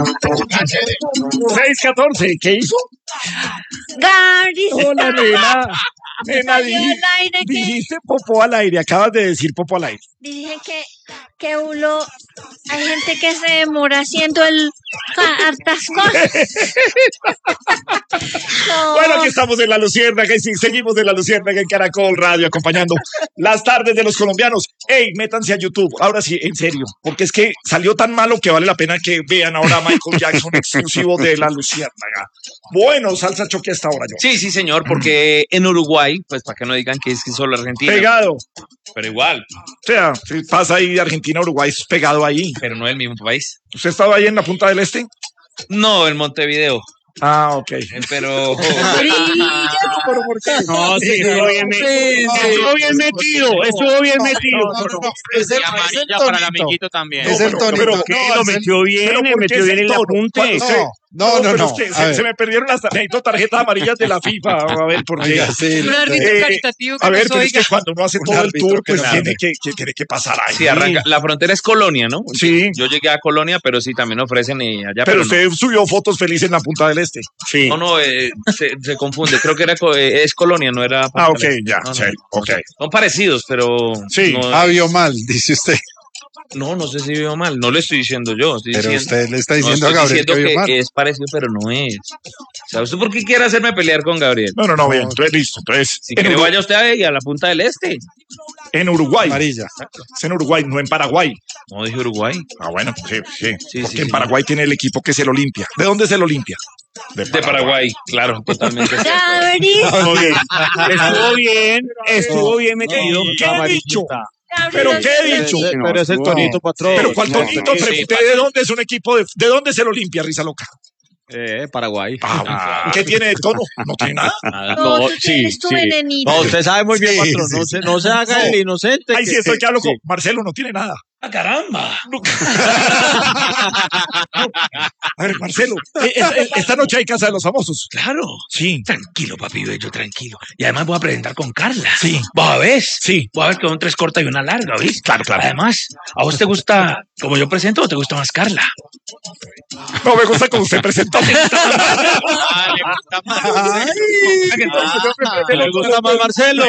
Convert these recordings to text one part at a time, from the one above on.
6:14, ¿qué hizo? Gary. Hola, nena. Nena, Salió al aire que- dijiste popó al aire, acabas de decir popó al aire. Dije que uno, hay gente que se demora haciendo hartas cosas. No. Bueno, aquí estamos en La Luciérnaga y sí, seguimos en La Luciérnaga en Caracol Radio, acompañando las tardes de los colombianos. Ey, métanse a YouTube, ahora sí, en serio, porque es que salió tan malo que vale la pena que vean ahora a Michael Jackson exclusivo de La Luciérnaga. Bueno, salsa choque hasta ahora, yo. Sí, señor, porque en Uruguay, pues para que no digan que es que solo Argentina. Pegado. Pero igual, O sea, si pasa ahí de Argentina a Uruguay, es pegado ahí. pero no es el mismo país. ¿Usted estaba ahí en la Punta del Este? No, en Montevideo. Ah, ok. Pero ¿Pero por qué? No, sí, estuvo bien metido. Estuvo bien metido, estuvo bien metido. Es el Ya para el tonito. amiguito también. Es el tonito. pero ¿Qué? no, Lo metió bien, ¿por metió qué bien ese el tono? apunte. No. Pero es que A ver. se me perdieron necesito tarjetas amarillas de la FIFA. A ver, ¿por qué? Oiga, sí. Un árbitro Eh, caritativo que A ver, nos pero es que oiga. cuando uno hace Un todo el árbitro tour, que pues no tiene que pasar ahí. sí, arranca. La frontera es Colonia, ¿no? Sí. Yo llegué a Colonia, pero sí también ofrecen allá. Pero no. usted subió fotos felices en la Punta del Este. Sí. No, se confunde. Creo que es Colonia, no era. Ah, ok, ya, No, sí, ok. Son parecidos, pero. Sí. No, Vio mal, dice usted. no sé si veo mal. No le estoy diciendo yo. Estoy Pero diciendo, usted le está no, diciendo a estoy Gabriel que diciendo vio mal. que es parecido, pero no es. O sea, ¿usted por qué quiere hacerme pelear con Gabriel? No, bien, entonces listo. Entonces, Si quiere, vaya usted ahí a la Punta del Este. en Uruguay. Amarilla. Es en Uruguay, no en Paraguay. No dije Uruguay. Ah, bueno, sí. Sí, Porque sí, en sí. Paraguay tiene el equipo que es el Olimpia. ¿De dónde es el Olimpia? De Paraguay, claro, totalmente. Gary. Estuvo bien metido. ¿Qué he dicho? Gabriel, ¿Pero qué he dicho? Pero es el tonito, patrón. ¿Pero cuál tonito? sí, Pregunté de dónde es un equipo ¿de dónde es el Olimpia, risa loca? Paraguay. ¿Qué tiene de tono? No tiene nada. No, tú tienes tu venenito. No, usted sabe muy bien, Sí, patrón. sí, No se haga el inocente. Ahí sí estoy que hablo con Marcelo, no tiene nada. ¡Ah, caramba! A ver, Marcelo, esta noche hay Casa de los Famosos. Claro. Sí. Tranquilo, papi bello, tranquilo. Y además voy a presentar con Carla. Sí. ¿Vas a ver? Sí. Voy a ver que son 3 cortas y una larga, ¿viste? Claro. Además, ¿a vos te gusta como yo presento o te gusta más Carla? No me gusta como usted presentó. ¿Le gusta más Marcelo?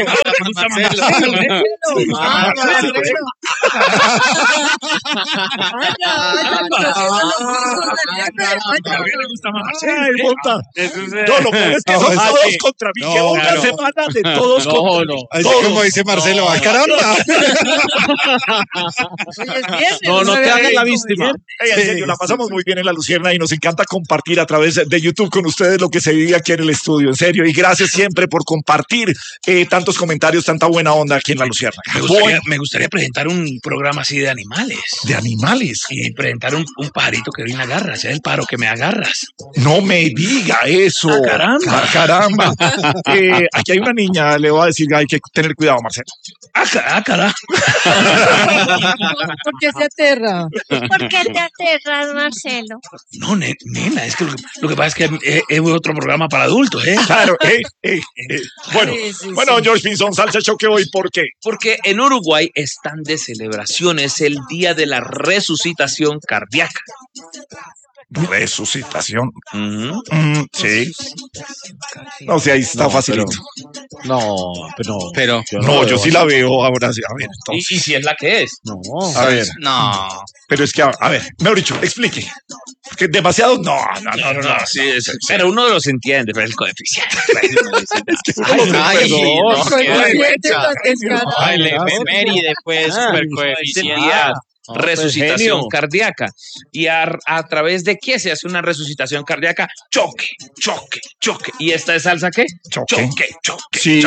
Ay, monta. No, lo peor es que son todos contra mí. Que una semana de todos contra mí. Así Todos. como dice Marcelo, ¡ah, caramba! No te hagas la víctima. Ey, en serio, la pasamos muy bien en La Lucierna y nos encanta compartir a través de YouTube con ustedes lo que se vive aquí en el estudio, en serio. Y gracias siempre por compartir tantos comentarios, tanta buena onda aquí en La Lucierna. Me gustaría presentar un programa así de animales. De animales. Y presentar un pajarito que viene a garras. Sea el pájaro que me agarras. No me diga eso. Ah, caramba. Ah, caramba. Aquí hay una niña, le voy a decir, hay que tener cuidado, Marcelo. Caramba. ¿Por qué se aterra? ¿Por qué te aterras, Marcelo? No, nena, es que lo que pasa es que es otro programa para adultos, ¿eh? Claro, Bueno, Sí. George Pinzón, salsa choque hoy, ¿por qué? Porque en Uruguay están de celebración, es el día de la resucitación cardíaca. Resucitación. Ujú. Sí. No sé, ahí está facilito. Pero. No, yo sí la veo ahora sí. A ver, ¿Y entonces. si es la que es? A ver, No. pero es que, a ver, mejor dicho, explique. Porque demasiado, no. Sí, pero uno los entiende, pero el coeficiente. El efeméride, pues, super coeficiente. Resucitación cardíaca. ¿Y a través de qué se hace una resucitación cardíaca? Choque. ¿Y esta es salsa qué? Choque. Sí.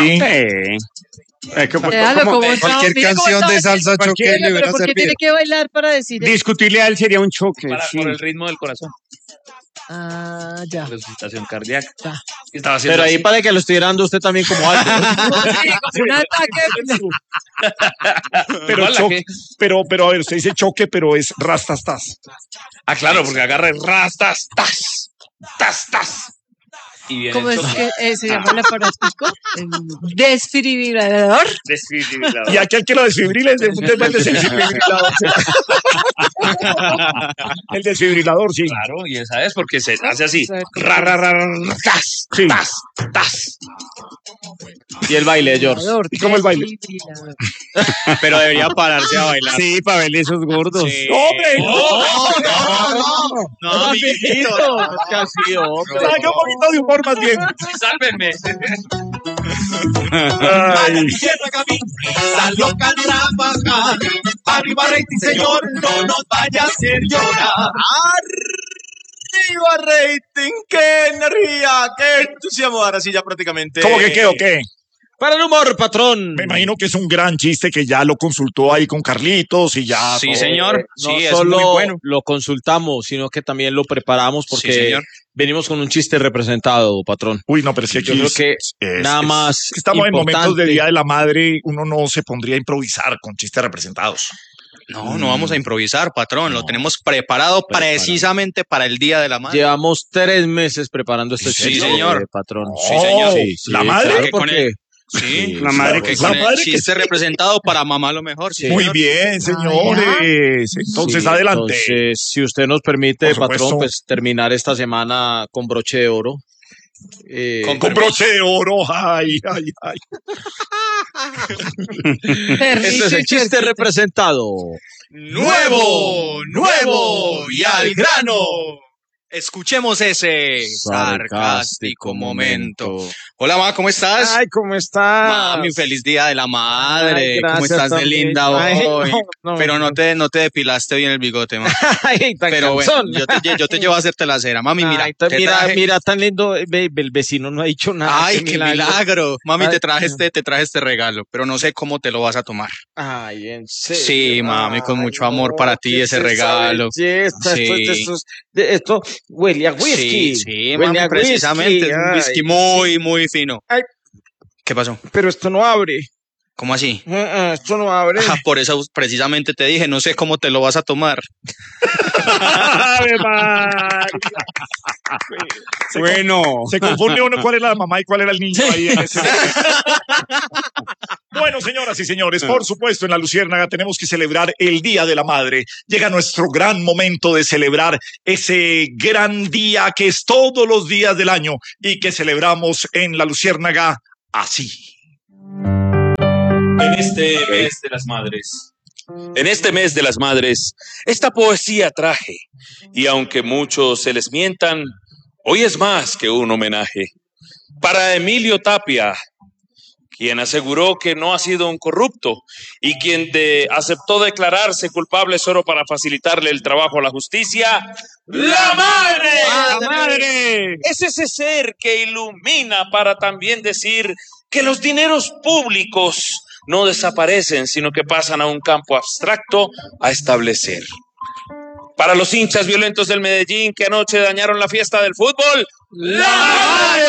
Cualquier canción de salsa choque le hubiera ¿Por qué servido. tiene que bailar para decir eso? Discutirle a él sería un choque. Sí. Por el ritmo del corazón. Ah, ya. Resucitación cardíaca. Estaba haciendo Pero ahí así. para que lo estuviera dando usted también como algo. Un ataque. Pero, Igual la choque, pero a ver, usted dice choque, pero es rastastas. Ah, claro, porque agarra el rastas, tas. y bien ¿Cómo es hecho. que se llama el aparatico? El desfibrilador. Desfibrilador. Y aquel que lo desfibrile es de un tema el desfibrilador. El desfibrilador, sí. Claro, y esa es porque se hace así. ¿Sabe qué? Ra, ra, ra, ra, tas, Sí. tas, tas. Y el baile de George. ¿Y cómo el baile? Desfibrilador. Pero debería pararse a bailar. Sí, para verle esos gordos. Sí. ¡Hombre! No, amiguito. Casi otro. Saque un poquito de humor más bien. Sálvenme. Ay. Salió a trabajar. Arriba rating, señor, no nos vaya a hacer llorar. Arriba rating, qué energía, qué entusiasmo. Ahora sí ya prácticamente. ¿Cómo que qué o qué? Para el humor, patrón. Me imagino que es un gran chiste que ya lo consultó ahí con Carlitos y ya. Sí, todo. señor. No Sí, es solo muy bueno. lo consultamos, sino que también lo preparamos Sí, porque señor. venimos con un chiste representado, patrón. Uy, no, pero es que aquí Yo creo que nada más es que estamos en momentos de importante. Día de la Madre, uno no se pondría a improvisar con chistes representados. No, no vamos a improvisar, patrón. Lo tenemos preparado precisamente para el Día de la Madre. Llevamos 3 meses preparando este Sí, chiste, señor. patrón. Sí, señor. ¿La madre? Claro, Que con porque Sí, La madre porque que con la madre el que chiste sí. representado para mamá lo mejor. Sí, Muy señor. bien, señores. Entonces, sí, adelante. Entonces, si usted nos permite, Por supuesto. patrón, pues terminar esta semana con broche de oro. Con broche de oro. Ay, ay, ay. Este es el chiste representado. Nuevo, nuevo y al grano. Escuchemos ese sarcástico momento. Hola, ma, ¿cómo estás? Ay, ¿cómo estás? Mami, feliz día de la madre. Ay, ¿Cómo gracias estás de también. linda Ay, hoy? no, Pero no te depilaste bien el bigote, ma. Ay, tan Pero bueno, cansón. yo te llevo a hacerte la cera. Mami, mira. Ay, te mira, traje- mira, tan lindo. El vecino no ha dicho nada. Ay, qué milagro. Mami, Ay, te traje este regalo, pero no sé cómo te lo vas a tomar. Ay, en serio. Sí, mami, con Ay, mucho amor para ti ¿qué ese es esa regalo. belleza? Sí. Esto huele a whisky. Sí, Huele mami, a precisamente. Es un Ay, whisky muy, muy fino. Ay. ¿Qué pasó? Pero esto no abre. ¿Cómo así? Esto no abre. Ah, por eso precisamente te dije, no sé cómo te lo vas a tomar. ¡Ave María! Bueno. Se confunde uno cuál era la mamá y cuál era el niño ahí en ese Bueno, señoras y señores, por supuesto, en La Luciérnaga tenemos que celebrar el Día de la Madre. Llega nuestro gran momento de celebrar ese gran día que es todos los días del año y que celebramos en La Luciérnaga así. En este mes de las madres, esta poesía traje, y aunque muchos se les mientan, hoy es más que un homenaje. Para Emilio Tapia, quien aseguró que no ha sido un corrupto y quien aceptó declararse culpable solo para facilitarle el trabajo a la justicia, ¡la madre! ¡La madre! Es ese ser que ilumina para también decir que los dineros públicos no desaparecen, sino que pasan a un campo abstracto a establecer. Para los hinchas violentos del Medellín que anoche dañaron la fiesta del fútbol, ¡la madre!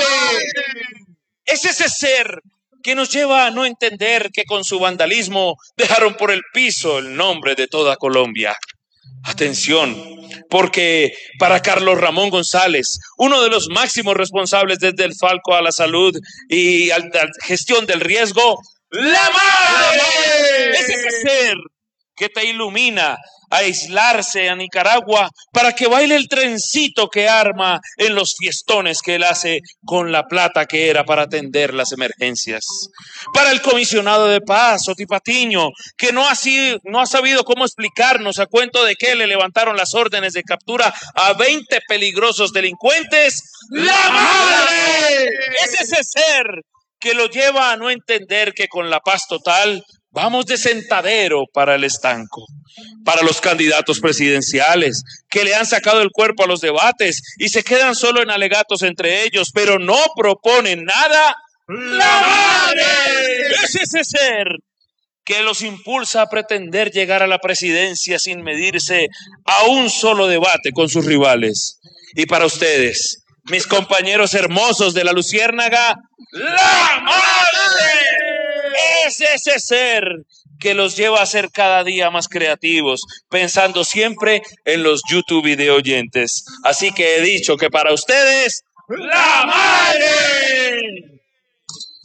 Es ese ser que nos lleva a no entender que con su vandalismo dejaron por el piso el nombre de toda Colombia. Atención, porque para Carlos Ramón González, uno de los máximos responsables desde el Falco a la salud y a la gestión del riesgo, ¡la madre! Es ese ser que te ilumina a aislarse a Nicaragua para que baile el trencito que arma en los fiestones que él hace con la plata que era para atender las emergencias. Para el comisionado de paz, Oti Patiño, que no ha sabido cómo explicarnos a cuento de que le levantaron las órdenes de captura a 20 peligrosos delincuentes. ¡La madre! Es ese ser que lo lleva a no entender que con la paz total vamos de sentadero para el estanco. Para los candidatos presidenciales que le han sacado el cuerpo a los debates y se quedan solo en alegatos entre ellos, pero no proponen nada. ¡La madre! Es ese ser que los impulsa a pretender llegar a la presidencia sin medirse a un solo debate con sus rivales. Y para ustedes, mis compañeros hermosos de La Luciérnaga, ¡la madre! Es ese ser que los lleva a ser cada día más creativos, pensando siempre en los YouTube video oyentes. Así que he dicho que para ustedes, ¡La madre!